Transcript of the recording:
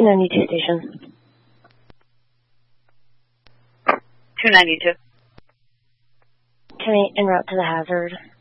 292 station. 292. 10-8 en route to the hazard.